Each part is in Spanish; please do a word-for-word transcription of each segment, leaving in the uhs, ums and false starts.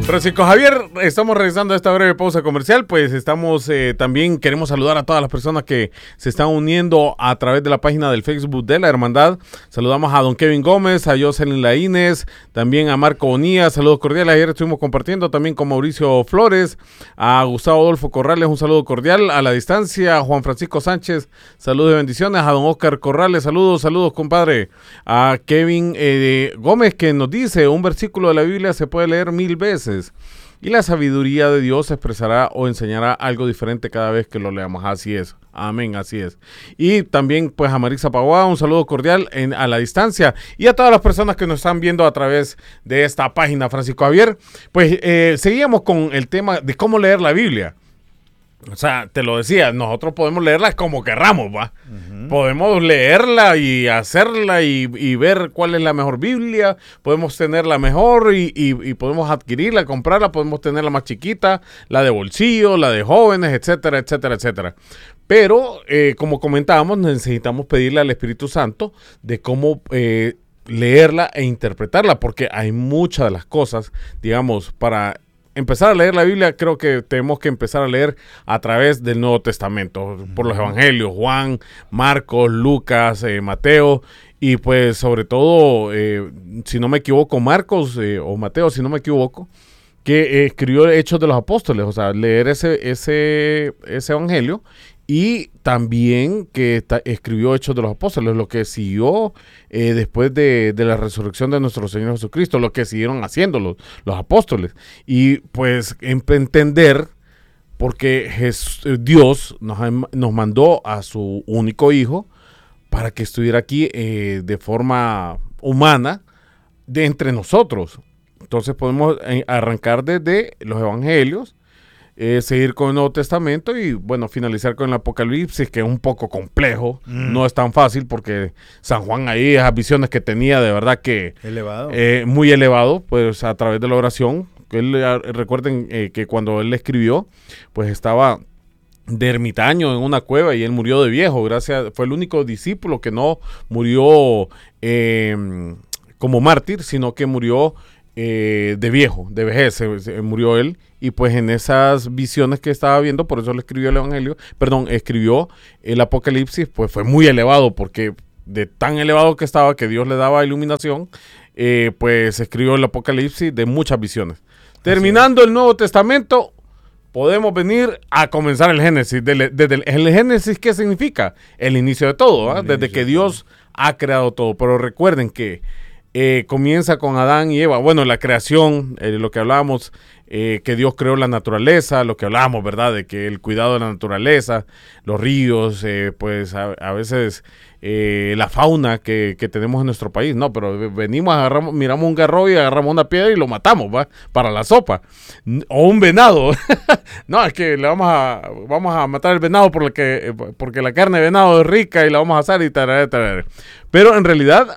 Francisco Javier, estamos realizando esta breve pausa comercial, pues estamos eh, también queremos saludar a todas las personas que se están uniendo a través de la página del Facebook de la Hermandad. Saludamos a don Kevin Gómez, a Jocelyn Laínez, también a Marco Bonilla, saludos cordiales. Ayer estuvimos compartiendo también con Mauricio Flores, a Gustavo Adolfo Corrales, un saludo cordial a la distancia, a Juan Francisco Sánchez, saludos y bendiciones, a don Oscar Corrales, saludos, saludos compadre, a Kevin eh, Gómez que nos dice, un versículo de la Biblia se puede leer mil veces y la sabiduría de Dios expresará o enseñará algo diferente cada vez que lo leamos. Así es, amén, así es. Y también pues a Marisa Pagua, un saludo cordial en, a la distancia, y a todas las personas que nos están viendo a través de esta página. Francisco Javier, pues eh, seguíamos con el tema de cómo leer la Biblia. O sea, te lo decía, nosotros podemos leerla como querramos, ¿va? Uh-huh. Podemos leerla y hacerla y, y ver cuál es la mejor Biblia, podemos tenerla mejor y, y, y podemos adquirirla, comprarla, podemos tenerla más chiquita, la de bolsillo, la de jóvenes, etcétera, etcétera, etcétera. Pero, eh, como comentábamos, necesitamos pedirle al Espíritu Santo de cómo eh, leerla e interpretarla, porque hay muchas de las cosas, digamos, para empezar a leer la Biblia, creo que tenemos que empezar a leer a través del Nuevo Testamento, por los Evangelios, Juan, Marcos, Lucas, eh, Mateo, y pues sobre todo, eh, si no me equivoco, Marcos eh, o Mateo, si no me equivoco, que eh, escribió Hechos de los Apóstoles, o sea, leer ese, ese, ese Evangelio, y también que ta, escribió Hechos de los Apóstoles, lo que siguió eh, después de, de la resurrección de nuestro Señor Jesucristo, lo que siguieron haciendo los, los apóstoles. Y pues en, entender, porque Jesús, Dios nos, nos mandó a su único Hijo para que estuviera aquí eh, de forma humana de entre nosotros. Entonces podemos eh, arrancar desde los Evangelios, Eh, seguir con el Nuevo Testamento y bueno, finalizar con el Apocalipsis, que es un poco complejo, mm. no es tan fácil porque San Juan ahí, esas visiones que tenía, de verdad que elevado, eh, muy elevado, pues a través de la oración. Él, recuerden eh, que cuando él escribió, pues estaba de ermitaño en una cueva y él murió de viejo, gracias, fue el único discípulo que no murió eh, como mártir, sino que murió eh, de viejo, de vejez, se, se murió él. Y pues en esas visiones que estaba viendo, por eso le escribió el Evangelio, perdón, escribió el Apocalipsis, pues fue muy elevado, porque de tan elevado que estaba, que Dios le daba iluminación, eh, pues escribió el Apocalipsis de muchas visiones. Terminando el Nuevo Testamento, podemos venir a comenzar el Génesis. Desde, desde el, el Génesis, ¿qué significa? El inicio de todo, ¿eh? Desde que Dios ha creado todo. Pero recuerden que eh, comienza con Adán y Eva. Bueno, la creación, eh, lo que hablábamos, Eh, que Dios creó la naturaleza, lo que hablamos, ¿verdad? De que el cuidado de la naturaleza, los ríos, eh, pues a, a veces eh, la fauna que, que tenemos en nuestro país, no, pero venimos, agarramos, miramos un garrobo y agarramos una piedra y lo matamos, ¿va? Para la sopa. O un venado. No, es que le vamos a, vamos a matar el venado porque, porque la carne de venado es rica y la vamos a asar y tal, tal. Pero en realidad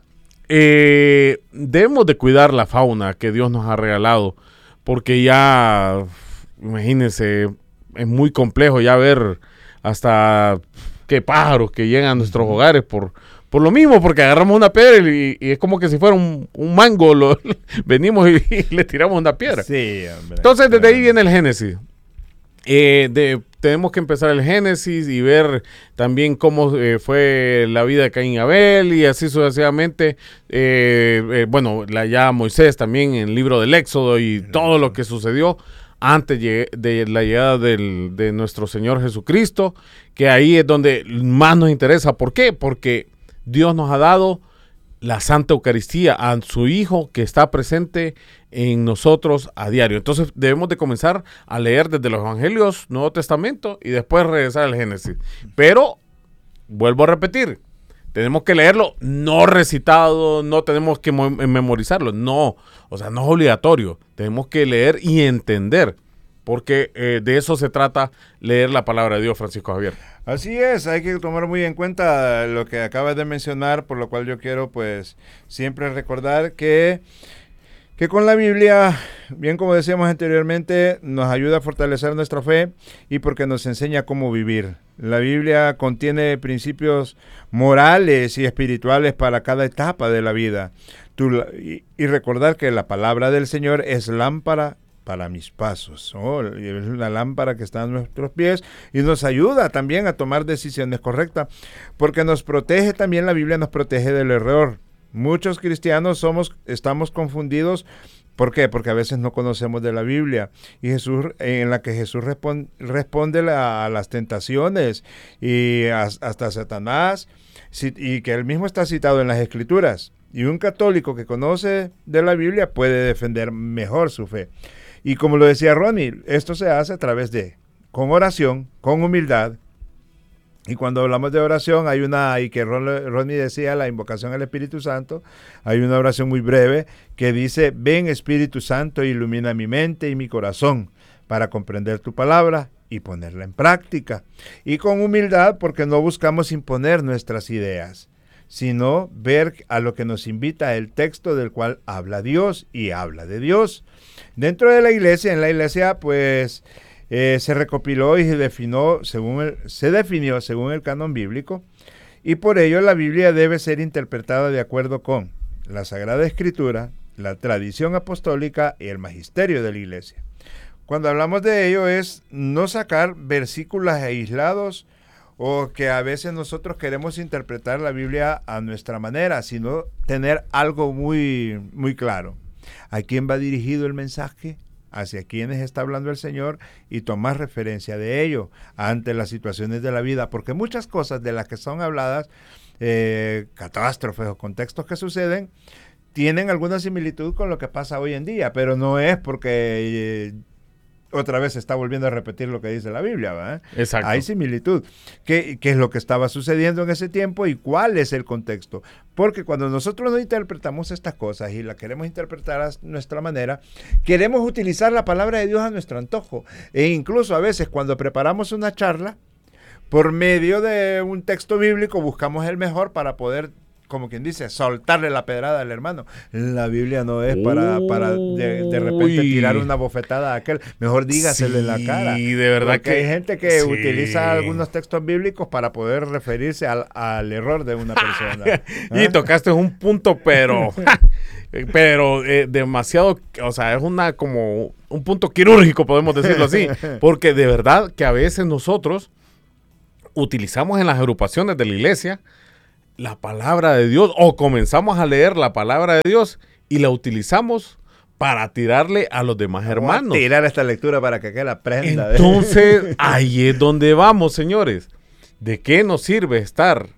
eh, debemos de cuidar la fauna que Dios nos ha regalado, porque ya, imagínense, es muy complejo ya ver hasta qué pájaros que llegan a nuestros hogares por, por lo mismo, porque agarramos una piedra y, y es como que si fuera un, un mango, lo, venimos y, y le tiramos una piedra. Sí, hombre. Entonces, desde ahí viene el Génesis. Eh, de, tenemos que empezar el Génesis y ver también cómo eh, fue la vida de Caín y Abel y así sucesivamente. Eh, eh, bueno, la, ya Moisés también en el libro del Éxodo y el todo Éxodo. Lo que sucedió antes de la llegada del, de nuestro Señor Jesucristo, que ahí es donde más nos interesa. ¿Por qué? Porque Dios nos ha dado la Santa Eucaristía, a su Hijo que está presente en nosotros a diario. Entonces debemos de comenzar a leer desde los Evangelios, Nuevo Testamento y después regresar al Génesis. Pero, vuelvo a repetir, tenemos que leerlo no recitado, no tenemos que mo- memorizarlo, no, o sea, no es obligatorio, tenemos que leer y entender, porque eh, de eso se trata leer la palabra de Dios, Francisco Javier. Así es, hay que tomar muy en cuenta lo que acabas de mencionar, por lo cual yo quiero pues siempre recordar que, que con la Biblia, bien como decíamos anteriormente, nos ayuda a fortalecer nuestra fe y porque nos enseña cómo vivir. La Biblia contiene principios morales y espirituales para cada etapa de la vida. Tú, y, y recordar que la palabra del Señor es lámpara para mis pasos, ¿no? Es la lámpara que está a nuestros pies y nos ayuda también a tomar decisiones correctas, porque nos protege también, la Biblia nos protege del error. Muchos cristianos somos, estamos confundidos. ¿Por qué? Porque a veces no conocemos de la Biblia, y Jesús, en la que Jesús responde, responde la, a las tentaciones y a, hasta Satanás, y que él mismo está citado en las Escrituras. Y un católico que conoce de la Biblia puede defender mejor su fe. Y como lo decía Ronnie, esto se hace a través de, con oración, con humildad. Y cuando hablamos de oración, hay una, y que Ron, Ronnie decía, la invocación al Espíritu Santo, hay una oración muy breve que dice: ven Espíritu Santo, ilumina mi mente y mi corazón para comprender tu palabra y ponerla en práctica. Y con humildad, porque no buscamos imponer nuestras ideas, sino ver a lo que nos invita el texto del cual habla Dios, y habla de Dios. Dentro de la iglesia, en la iglesia, pues... Eh, se recopiló y se definió, según el, se definió según el canon bíblico, y por ello la Biblia debe ser interpretada de acuerdo con la Sagrada Escritura, la tradición apostólica y el magisterio de la iglesia. Cuando hablamos de ello es no sacar versículos aislados, o que a veces nosotros queremos interpretar la Biblia a nuestra manera, sino tener algo muy, muy claro. ¿A quién va dirigido el mensaje? Hacia quienes está hablando el Señor, y tomar referencia de ello ante las situaciones de la vida, porque muchas cosas de las que son habladas, eh, catástrofes o contextos que suceden, tienen alguna similitud con lo que pasa hoy en día, pero no es porque... Eh, otra vez se está volviendo a repetir lo que dice la Biblia, ¿verdad? Exacto. Hay similitud. ¿Qué, ¿Qué es lo que estaba sucediendo en ese tiempo y cuál es el contexto? Porque cuando nosotros no interpretamos estas cosas y las queremos interpretar a nuestra manera, queremos utilizar la palabra de Dios a nuestro antojo. E incluso a veces cuando preparamos una charla, por medio de un texto bíblico buscamos el mejor para poder, como quien dice, soltarle la pedrada al hermano. La Biblia no es para, para de, de repente tirar una bofetada a aquel. Mejor dígaselo sí, en la cara. Y de verdad porque que hay gente que sí. utiliza algunos textos bíblicos para poder referirse al, al error de una persona. Y ¿ah? Tocaste un punto, pero pero eh, demasiado, o sea, es una como un punto quirúrgico, podemos decirlo así, porque de verdad que a veces nosotros utilizamos en las agrupaciones de la iglesia la palabra de Dios, o comenzamos a leer la palabra de Dios y la utilizamos para tirarle a los demás hermanos. Vamos a tirar esta lectura para que aquel la aprenda. Entonces, ahí es donde vamos, señores. ¿De qué nos sirve estar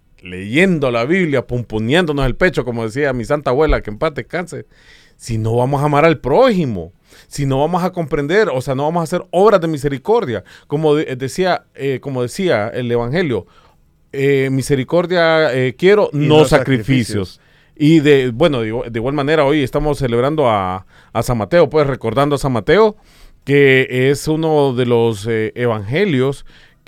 leyendo la Biblia, pumpuneándonos el pecho, como decía mi santa abuela, que en paz descanse, si no vamos a amar al prójimo? Si no vamos a comprender, o sea, no vamos a hacer obras de misericordia, como de, decía, eh, como decía el Evangelio. Eh, misericordia eh, quiero, no, no sacrificios. sacrificios. Y de, bueno, de, de igual manera hoy estamos celebrando a, a San Mateo, pues recordando a San Mateo, que es uno de los eh, evangelios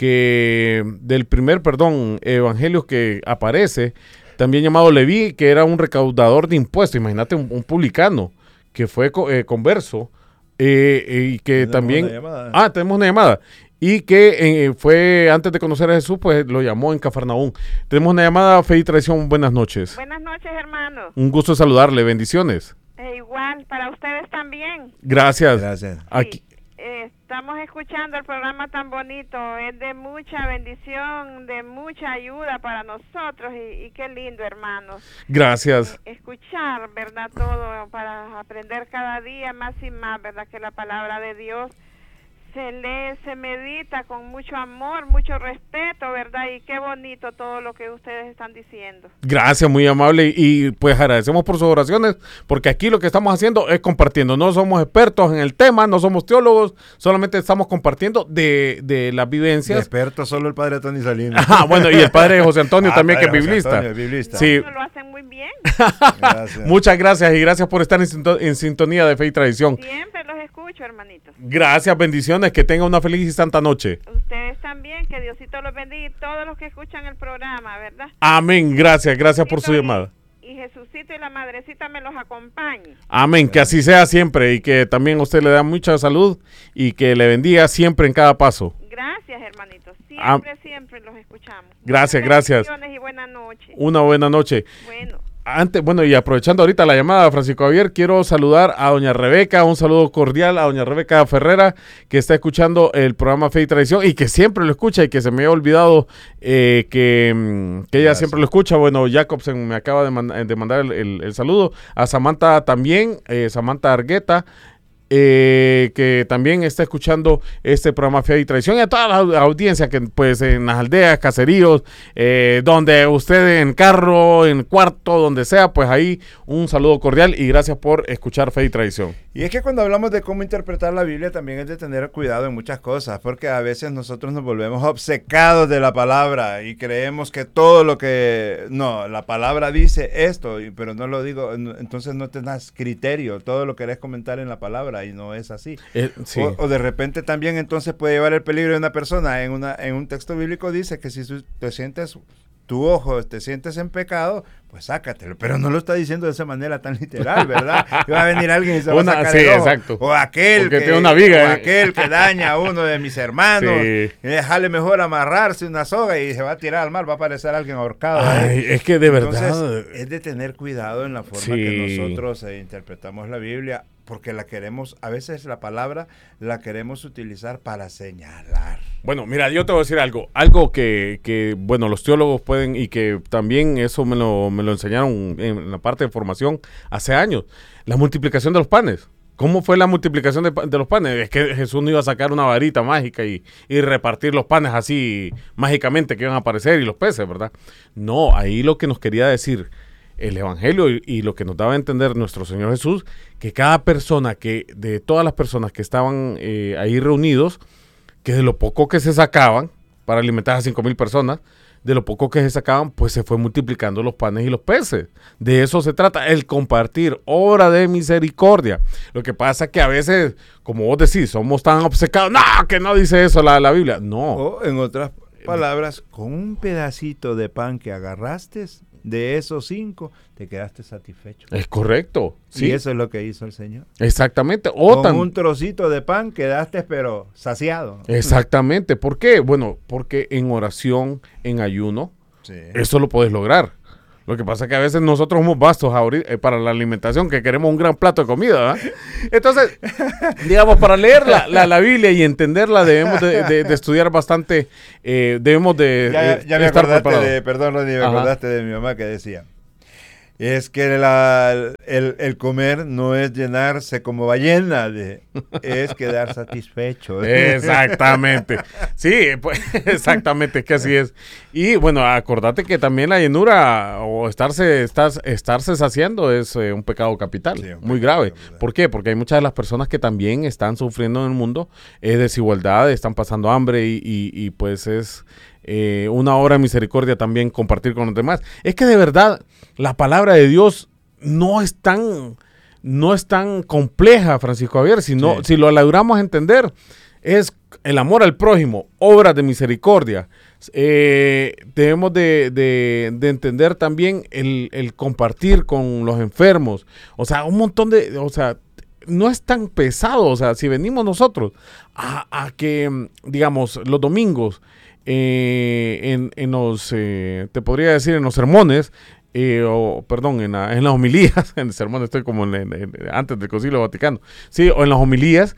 que, del primer, perdón, evangelio que aparece, también llamado Leví, que era un recaudador de impuestos. Imagínate un, un publicano que fue co, eh, converso eh, eh, y que también... Ah, tenemos una llamada. Y que eh, fue, antes de conocer a Jesús, pues lo llamó en Cafarnaúm. Tenemos una llamada, Fe y Traición. Buenas noches. Buenas noches, hermano. Un gusto saludarle. Bendiciones. E igual, para ustedes también. Gracias. Gracias. Aquí. Sí, eh, estamos escuchando el programa tan bonito. Es de mucha bendición, de mucha ayuda para nosotros. Y, y qué lindo, hermanos. Gracias. Eh, escuchar, ¿verdad? Todo para aprender cada día más y más, ¿verdad? Que la palabra de Dios se lee, se medita con mucho amor, mucho respeto, ¿verdad? Y qué bonito todo lo que ustedes están diciendo. Gracias, muy amable. Y pues agradecemos por sus oraciones, porque aquí lo que estamos haciendo es compartiendo. No somos expertos en el tema, no somos teólogos, solamente estamos compartiendo de, de las vivencias. De experto solo el padre Tony Salinas. Ah, bueno, y el padre José Antonio ah, también, que es José biblista. Antonio, biblista. Sí. No, lo hacen muy bien. Gracias. Muchas gracias, y gracias por estar en, sinto en sintonía de Fe y Tradición. Siempre los escucho, hermanitos. Gracias, bendiciones, que tengan una feliz y santa noche. Ustedes también, que Diosito los bendiga, y todos los que escuchan el programa, ¿verdad? Amén, gracias, gracias por su y, llamada. Y Jesucito y la Madrecita me los acompañen. Amén, que así sea siempre, y que también a usted le da mucha salud y que le bendiga siempre en cada paso. Gracias, hermanitos, siempre, ah, siempre los escuchamos. Gracias, gracias. Y buena noche. Una buena noche. Bueno. antes, bueno, y aprovechando ahorita la llamada, Francisco Javier, quiero saludar a doña Rebeca, un saludo cordial a doña Rebeca Ferrera, que está escuchando el programa Fe y Tradición y que siempre lo escucha y que se me había olvidado eh, que, que ella Gracias. siempre lo escucha. Bueno, Jacobsen me acaba de, man, de mandar el, el, el saludo. A Samantha también, eh, Samantha Argueta, Eh, que también está escuchando este programa Fe y Tradición, y a toda la audiencia que pues en las aldeas, caseríos, eh, donde usted en carro, en cuarto, donde sea, pues ahí un saludo cordial y gracias por escuchar Fe y Tradición. Y es que cuando hablamos de cómo interpretar la Biblia también es de tener cuidado en muchas cosas, porque a veces nosotros nos volvemos obcecados de la palabra y creemos que todo lo que, no, la palabra dice esto, pero no lo digo, entonces no tenés criterio, todo lo querés comentar en la palabra y no es así. Eh, sí. o, o de repente también entonces puede llevar el peligro de una persona. En una en un texto bíblico dice que si te sientes, tu ojo, te sientes en pecado, pues sácatelo, pero no lo está diciendo de esa manera tan literal, ¿verdad? Que va a venir alguien y se va una, a sacar sí, el ojo. Exacto. O aquel que, tiene una viga, o eh. aquel que daña a uno de mis hermanos, sí. y déjale mejor amarrarse una soga y se va a tirar al mar, va a aparecer alguien ahorcado. Ay, ¿eh? Es que de verdad. Entonces, es de tener cuidado en la forma sí. que nosotros eh, interpretamos la Biblia, porque la queremos, a veces la palabra la queremos utilizar para señalar. Bueno, mira, yo te voy a decir algo, algo que, que bueno, los teólogos pueden, y que también eso me lo, me lo enseñaron en la parte de formación hace años, la multiplicación de los panes. ¿Cómo fue la multiplicación de, de los panes? Es que Jesús no iba a sacar una varita mágica y, y repartir los panes así mágicamente que iban a aparecer y los peces, ¿verdad? No, ahí lo que nos quería decir el Evangelio y, y lo que nos daba a entender nuestro Señor Jesús, que cada persona, que de todas las personas que estaban eh, ahí reunidos, que de lo poco que se sacaban para alimentar a cinco mil personas, de lo poco que se sacaban, pues se fue multiplicando los panes y los peces. De eso se trata, el compartir, obra de misericordia. Lo que pasa es que a veces, como vos decís, somos tan obcecados, no, que no dice eso la, la Biblia. No. O en otras palabras, con un pedacito de pan que agarraste, de esos cinco, te quedaste satisfecho. Es correcto. Sí. Y eso es lo que hizo el Señor. Exactamente. O Con tan... un trocito de pan quedaste, pero saciado. Exactamente. ¿Por qué? Bueno, porque en oración, en ayuno, sí. eso lo puedes lograr. Lo que pasa es que a veces nosotros somos vastos ahorita, eh, para la alimentación, que queremos un gran plato de comida, ¿verdad? Entonces, digamos, para leer la, la, la Biblia y entenderla debemos de, de, de estudiar bastante, eh, debemos de, ya, de ya me estar acordaste preparados. de, perdón, Ronnie, me Ajá. acordaste de mi mamá que decía, es que la, el, el comer no es llenarse como ballena, de, es quedar satisfecho. Exactamente. Sí, pues, exactamente, es que así es. Y bueno, acordate que también la llenura o estarse, estás, estarse saciando es eh, un pecado capital, sí, un muy pecado grave. Capital. ¿Por qué? Porque hay muchas de las personas que también están sufriendo en el mundo eh, desigualdad, están pasando hambre y, y, y pues es... Eh, una obra de misericordia también compartir con los demás. Es que de verdad la palabra de Dios no es tan no es tan compleja, Francisco Javier, sino, sí. si lo logramos entender, es el amor al prójimo, obras de misericordia. Eh, debemos de, de, de entender también el, el compartir con los enfermos, o sea, un montón de, o sea, no es tan pesado. O sea, si venimos nosotros a, a que, digamos, los domingos Eh, en, en los, eh, te podría decir, en los sermones, eh, o perdón, en, la, en las homilías, en el sermón estoy como en, en, en, antes del Concilio Vaticano, sí, o en las homilías,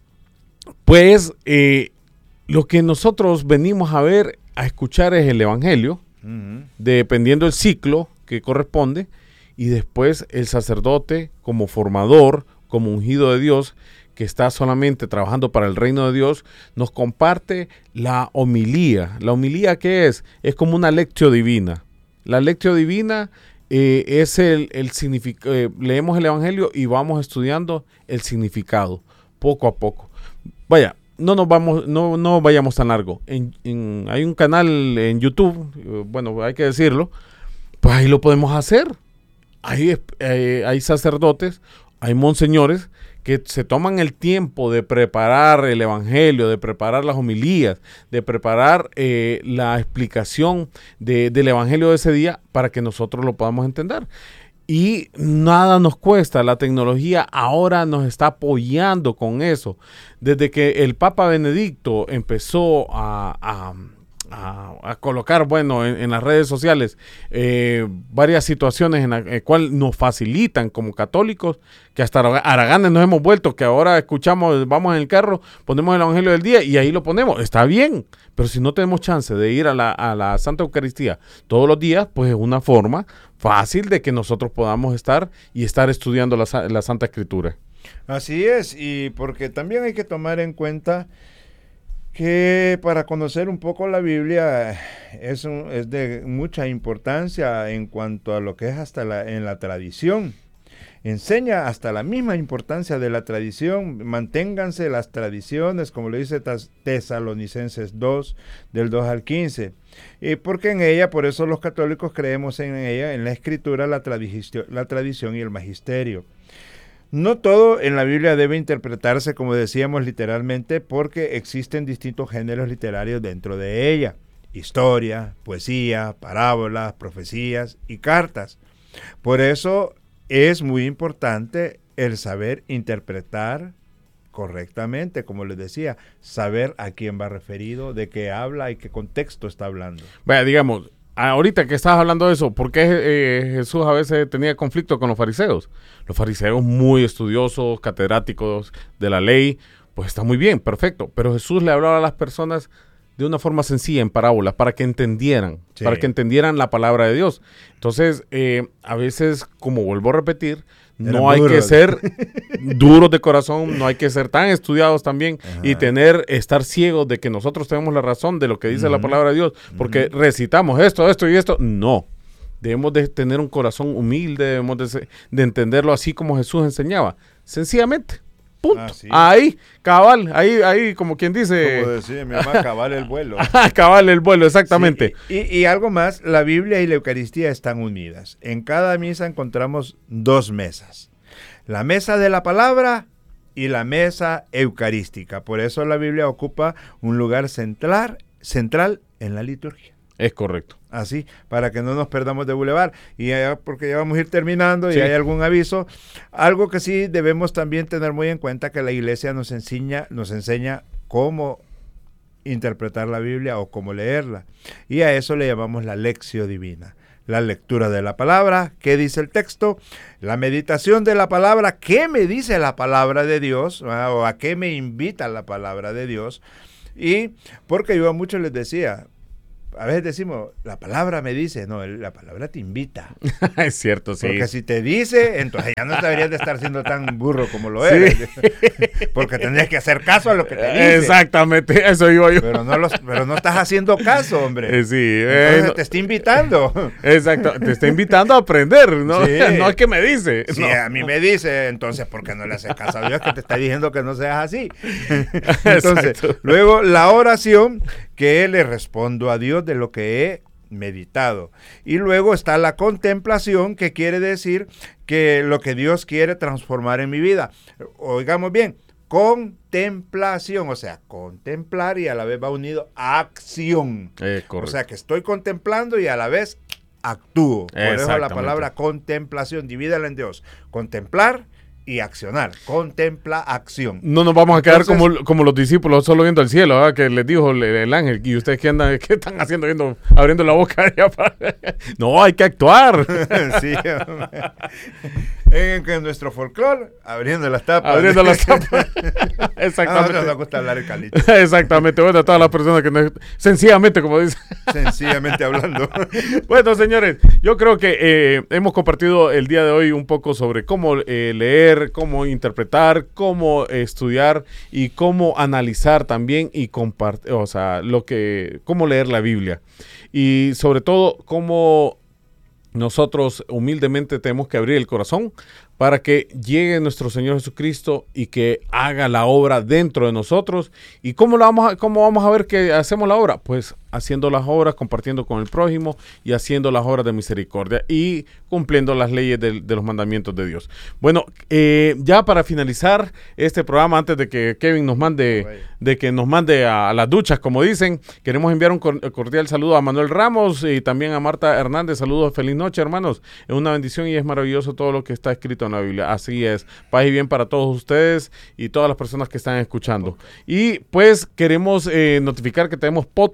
pues eh, lo que nosotros venimos a ver, a escuchar es el Evangelio, uh-huh. dependiendo del ciclo que corresponde, y después el sacerdote como formador, como ungido de Dios, que está solamente trabajando para el reino de Dios, nos comparte la homilía. ¿La homilía qué es? Es como una lectio divina. La lectio divina eh, es el, el significado. Eh, leemos el Evangelio y vamos estudiando el significado, poco a poco. Vaya, no nos vamos, no, no vayamos tan largo. En, en, hay un canal en YouTube, eh, bueno, hay que decirlo, pues ahí lo podemos hacer. Ahí eh, hay sacerdotes, hay monseñores que se toman el tiempo de preparar el Evangelio, de preparar las homilías, de preparar eh, la explicación de, del Evangelio de ese día para que nosotros lo podamos entender. Y nada nos cuesta, la tecnología ahora nos está apoyando con eso. Desde que el Papa Benedicto empezó a, a, a, a colocar, bueno, en, en las redes sociales eh, varias situaciones en las eh, cuales nos facilitan como católicos, que hasta haraganes nos hemos vuelto, que ahora escuchamos, vamos en el carro, ponemos el Evangelio del día y ahí lo ponemos. Está bien, pero si no tenemos chance de ir a la, a la Santa Eucaristía todos los días, pues es una forma fácil de que nosotros podamos estar y estar estudiando la, la Santa Escritura. Así es, y porque también hay que tomar en cuenta que para conocer un poco la Biblia es, un, es de mucha importancia en cuanto a lo que es hasta la, en la tradición. Enseña hasta la misma importancia de la tradición. Manténganse las tradiciones, como le dice Tesalonicenses dos, del dos al quince. Y porque en ella, por eso los católicos creemos en ella, en la Escritura, la, tradici- la tradición y el magisterio. No todo en la Biblia debe interpretarse, como decíamos, literalmente, porque existen distintos géneros literarios dentro de ella. Historia, poesía, parábolas, profecías y cartas. Por eso es muy importante el saber interpretar correctamente, como les decía, saber a quién va referido, de qué habla y qué contexto está hablando. Vaya, digamos, ahorita que estás hablando de eso, ¿por qué eh, Jesús a veces tenía conflicto con los fariseos? Los fariseos muy estudiosos, catedráticos de la ley, pues está muy bien, perfecto, pero Jesús le hablaba a las personas de una forma sencilla, en parábolas, para que entendieran, sí. para que entendieran la palabra de Dios. Entonces, eh, a veces, como vuelvo a repetir, Eran no hay duros. que ser duros de corazón, no hay que ser tan estudiados también, Ajá. y tener, estar ciegos de que nosotros tenemos la razón de lo que dice uh-huh. la palabra de Dios, porque uh-huh. recitamos esto, esto y esto. No, debemos de tener un corazón humilde, debemos de, de entenderlo así como Jesús enseñaba, sencillamente. Punto. Ah, sí. Ahí, cabal, ahí, ahí, como quien dice. Como decía mi mamá, cabal el vuelo. Cabal el vuelo, exactamente. Sí, y, y algo más, la Biblia y la Eucaristía están unidas. En cada misa encontramos dos mesas. La mesa de la palabra y la mesa eucarística. Por eso la Biblia ocupa un lugar central, central en la liturgia. Es correcto. Así, para que no nos perdamos de bulevar. Y ya, porque ya vamos a ir terminando y sí. hay algún aviso. Algo que sí debemos también tener muy en cuenta, que la iglesia nos enseña, nos enseña cómo interpretar la Biblia o cómo leerla. Y a eso le llamamos la lección divina. La lectura de la palabra, ¿qué dice el texto? La meditación de la palabra, ¿qué me dice la palabra de Dios? ¿Ah? O a qué me invita la palabra de Dios. Y porque yo a muchos les decía, a veces decimos, la palabra me dice, no, la palabra te invita. Es cierto, sí. Porque si te dice, entonces ya no deberías de estar siendo tan burro como lo eres. Sí. Porque tendrías que hacer caso a lo que te dice. Exactamente, eso digo yo. Pero no, los, pero no estás haciendo caso, hombre. Eh, sí. Entonces eh, te está invitando. Exacto, te está invitando a aprender, ¿no? Sí. No es que me dice. Si no. a mí me dice, entonces, ¿por qué no le haces caso a Dios que te está diciendo que no seas así? Entonces, Exacto. luego la oración, que le respondo a Dios de lo que he meditado. Y luego está la contemplación, que quiere decir que lo que Dios quiere transformar en mi vida. Oigamos bien, contemplación, o sea, contemplar y a la vez va unido a acción. Eh, o sea, que estoy contemplando y a la vez actúo. Por eso la palabra contemplación, divídala en dos. Contemplar y accionar, contempla acción. No nos vamos a quedar Entonces, como, como los discípulos solo viendo el cielo, ¿verdad? Que les dijo el, el ángel, y ustedes qué andan, qué están haciendo, viendo, abriendo la boca. No, hay que actuar. Sí, en, en nuestro folclore, abriendo las tapas. Abriendo las tapas. Exactamente. A nosotros nos gusta hablar el calito. Exactamente. Bueno, a todas las personas que nos, sencillamente, como dice. Sencillamente hablando. Bueno, señores, yo creo que eh, hemos compartido el día de hoy un poco sobre cómo eh, leer, cómo interpretar, cómo eh, estudiar y cómo analizar también y compartir, o sea, lo que, cómo leer la Biblia. Y sobre todo, cómo nosotros humildemente tenemos que abrir el corazón para que llegue nuestro Señor Jesucristo y que haga la obra dentro de nosotros. ¿Y cómo, la vamos a, cómo vamos a ver que hacemos la obra? Pues haciendo las obras, compartiendo con el prójimo y haciendo las obras de misericordia y cumpliendo las leyes de, de los mandamientos de Dios. Bueno, eh, ya para finalizar este programa, antes de que Kevin nos mande, de que nos mande a, a las duchas, como dicen, queremos enviar un cordial saludo a Manuel Ramos y también a Marta Hernández. Saludos, feliz noche, hermanos. Es una bendición y es maravilloso todo lo que está escrito en la Biblia. Así es, paz y bien para todos ustedes y todas las personas que están escuchando. Y pues queremos eh, notificar que tenemos podcast el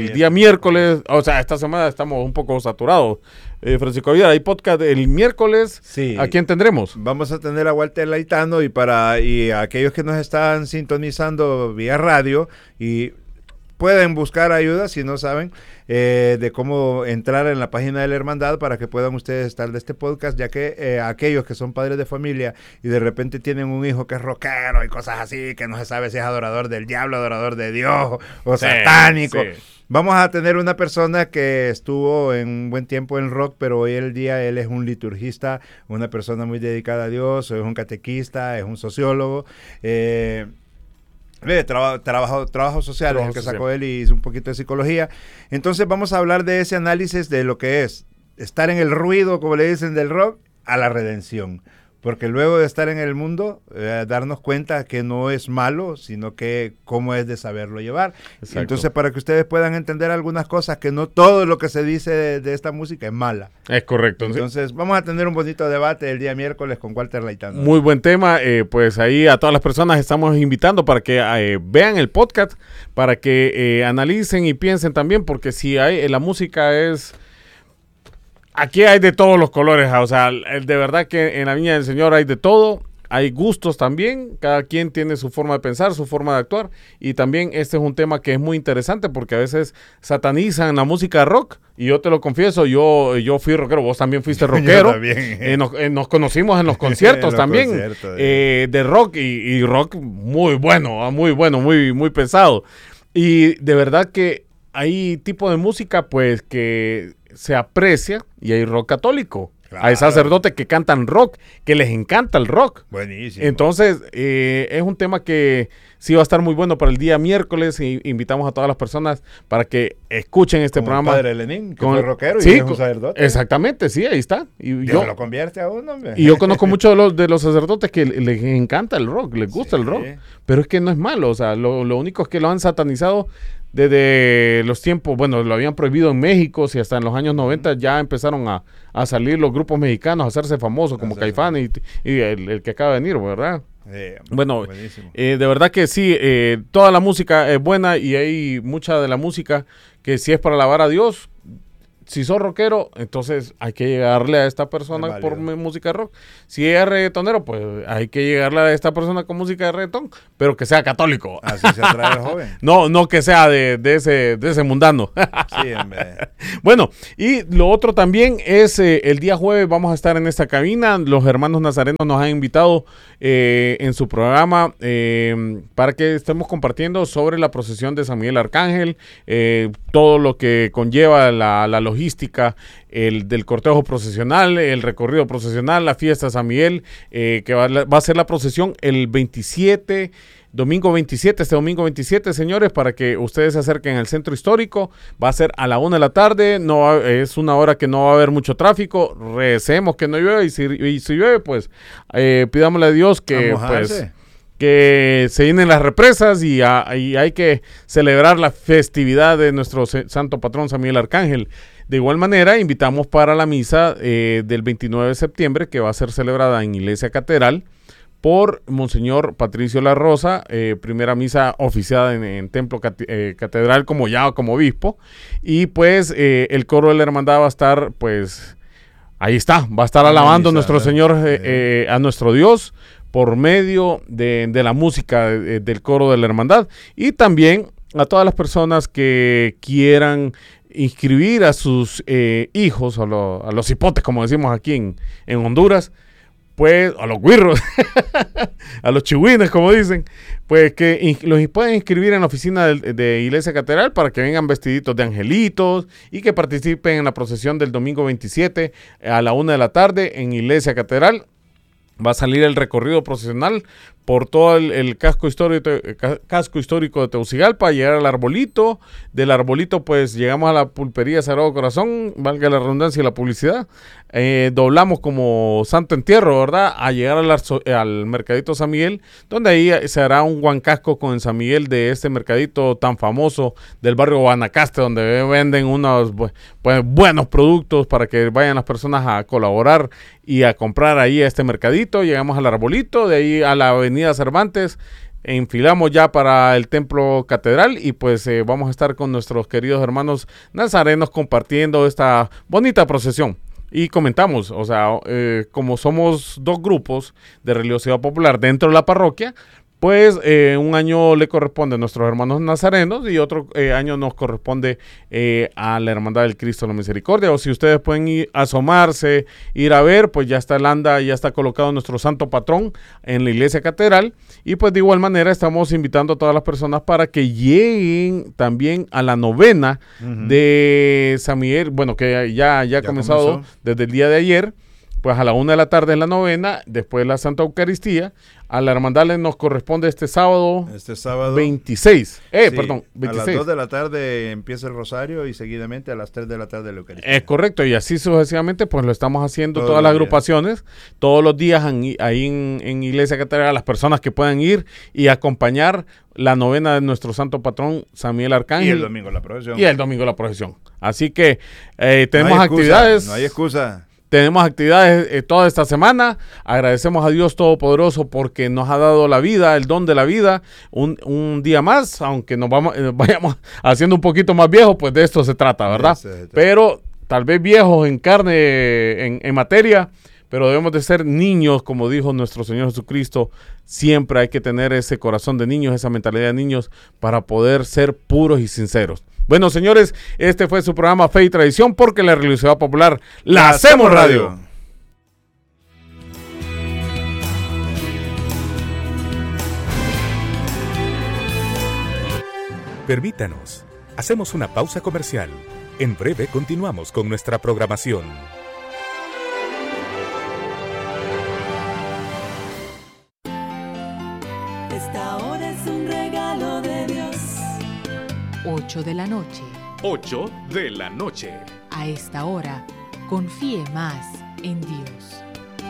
el día miércoles, o sea, esta semana estamos un poco saturados. Eh, Francisco Javier, hay podcast el miércoles. Sí. ¿A quién tendremos? Vamos a tener a Walter Laitano y para y a aquellos que nos están sintonizando vía radio y pueden buscar ayuda si no saben eh, de cómo entrar en la página de la hermandad para que puedan ustedes estar de este podcast, ya que eh, aquellos que son padres de familia y de repente tienen un hijo que es rockero y cosas así, que no se sabe si es adorador del diablo, adorador de Dios o Sí, satánico. sí. Vamos a tener una persona que estuvo en un buen tiempo en rock, pero hoy el día él es un liturgista, una persona muy dedicada a Dios, es un catequista, es un sociólogo. Eh, eh, traba, trabajo, trabajo social Trabajo es el que social. sacó él y hizo un poquito de psicología. Entonces vamos a hablar de ese análisis de lo que es estar en el ruido, como le dicen, del rock, a la redención. Porque luego de estar en el mundo, eh, darnos cuenta que no es malo, sino que cómo es de saberlo llevar. Exacto. Entonces, para que ustedes puedan entender algunas cosas, que no todo lo que se dice de, de esta música es mala. Es correcto. Entonces, vamos a tener un bonito debate el día miércoles con Walter Laitano. Muy buen tema, eh, pues ahí a todas las personas estamos invitando para que eh, vean el podcast, para que eh, analicen y piensen también, porque si hay, eh, la música es... Aquí hay de todos los colores, o sea, de verdad que en la Viña del Señor hay de todo, hay gustos también, cada quien tiene su forma de pensar, su forma de actuar, y también este es un tema que es muy interesante porque a veces satanizan la música rock, y yo te lo confieso, yo, yo fui rockero, vos también fuiste rockero, Yo también. eh, nos, eh, nos conocimos en los conciertos En los también, conciertos, eh, de rock, y, y rock muy bueno, muy bueno, muy, muy pesado, y de verdad que hay tipo de música pues que se aprecia y hay rock católico. Claro. Hay sacerdotes que cantan rock, que les encanta el rock. Buenísimo. Entonces, eh, es un tema que sí va a estar muy bueno para el día miércoles y invitamos a todas las personas para que escuchen este Como programa. el padre Lenín, que Con- fue rockero y sí, es un con- sacerdote. Exactamente, sí, ahí está. Y Dios yo, lo convierte a uno, hombre. y yo conozco muchos de los, de los sacerdotes que les encanta el rock, les gusta Sí. el rock. Pero es que no es malo, o sea, lo, lo único es que lo han satanizado desde los tiempos, bueno, lo habían prohibido en México, si hasta en los años noventa ya empezaron a, a salir los grupos mexicanos, a hacerse famosos como Hacerse Caifán y, y el, el que acaba de venir, ¿verdad? Sí, Bueno, buenísimo. eh, de verdad que sí, eh, toda la música es buena y hay mucha de la música que si es para alabar a Dios, si sos rockero, entonces hay que llegarle a esta persona Es válido. por m- música rock. Si es reggaetonero, pues hay que llegarle a esta persona con música de reggaetón, pero que sea católico. Así se atrae al joven. No, no que sea de, de ese, de ese mundano. Sí, hombre. Bueno, y lo otro también es eh, el día jueves vamos a estar en esta cabina. Los hermanos nazarenos nos han invitado eh, en su programa eh, para que estemos compartiendo sobre la procesión de San Miguel Arcángel, eh, todo lo que conlleva la, la logística el, del cortejo procesional, el recorrido procesional, la fiesta de San Miguel, eh, que va, va a ser la procesión el veintisiete. Domingo veintisiete, este domingo veintisiete, señores, para que ustedes se acerquen al centro histórico. Va a ser a la una de la tarde, no va- es una hora que no va a haber mucho tráfico. Recemos que no llueve y si, y si llueve, pues eh, pidámosle a Dios que, A mojarse. pues, que se llenen las represas y, a- y hay que celebrar la festividad de nuestro se- santo patrón San Miguel Arcángel. De igual manera, invitamos para la misa eh, del veintinueve de septiembre, que va a ser celebrada en Iglesia Catedral, por Monseñor Patricio La Rosa, eh, primera misa oficiada en, en Templo Cate- eh, Catedral como ya como obispo, y pues eh, el coro de la hermandad va a estar, pues, ahí está, va a estar alabando a nuestro Señor, eh, eh, a nuestro Dios, por medio de, de la música de- del coro de la hermandad, y también a todas las personas que quieran inscribir a sus eh, hijos, a, lo- a los hipotes, como decimos aquí en, en Honduras, pues, a los guirros, a los chihuines, como dicen, pues que in- los pueden inscribir en la oficina de, de Iglesia Catedral para que vengan vestiditos de angelitos y que participen en la procesión del domingo veintisiete a la una de la tarde en Iglesia Catedral. Va a salir el recorrido procesional por todo el, el casco histórico, eh, ca- casco histórico de Tegucigalpa, llegar al arbolito. Del arbolito, pues llegamos a la pulpería Sagrado Corazón, valga la redundancia y la publicidad. Eh, doblamos como Santo Entierro, ¿verdad? A llegar al, arzo- al mercadito San Miguel, donde ahí se hará un guancasco con el San Miguel de este mercadito tan famoso del barrio Guanacaste, donde venden unos bu- pues, buenos productos para que vayan las personas a colaborar y a comprar ahí a este mercadito. Llegamos al arbolito, de ahí a la avenida Cervantes, enfilamos ya para el templo catedral y pues eh, vamos a estar con nuestros queridos hermanos nazarenos compartiendo esta bonita procesión. Y comentamos, o sea, eh, como somos dos grupos de religiosidad popular dentro de la parroquia, pues eh, un año le corresponde a nuestros hermanos nazarenos y otro eh, año nos corresponde eh, a la Hermandad del Cristo de la Misericordia. O si ustedes pueden ir a asomarse, ir a ver, pues ya está el anda, ya está colocado nuestro santo patrón en la iglesia catedral. Y pues de igual manera estamos invitando a todas las personas para que lleguen también a la novena uh-huh. de San Miguel, bueno, que ya, ya ha comenzado comenzó. desde el día de ayer. Pues a la una de la tarde en la novena, después de la Santa Eucaristía. A la hermandad nos corresponde este sábado, este sábado veintiséis. Eh, sí, perdón, veintiséis. A las dos de la tarde empieza el rosario y seguidamente a las tres de la tarde la Eucaristía. Es correcto, y así sucesivamente pues lo estamos haciendo todos todas las agrupaciones, todos los días en, ahí en, en Iglesia Catedral, las personas que puedan ir y acompañar la novena de nuestro santo patrón San Miguel Arcángel. Y el domingo la procesión. Y el domingo la procesión. Así que eh, tenemos no hay excusa, actividades. No hay excusa. Tenemos actividades eh, toda esta semana. Agradecemos a Dios Todopoderoso porque nos ha dado la vida, el don de la vida, un, un día más, aunque nos vamos, eh, vayamos haciendo un poquito más viejos, pues de esto se trata, ¿verdad? Se trata. Pero tal vez viejos en carne, en, en materia, pero debemos de ser niños, como dijo nuestro Señor Jesucristo. Siempre hay que tener ese corazón de niños, esa mentalidad de niños, para poder ser puros y sinceros. Bueno, señores, este fue su programa Fe y Tradición, porque la religiosidad popular la, la hacemos radio. radio. Permítanos, hacemos una pausa comercial. En breve continuamos con nuestra programación. Esta hora es un regalo de Dios. ocho de la noche. ocho de la noche. A esta hora, confíe más en Dios.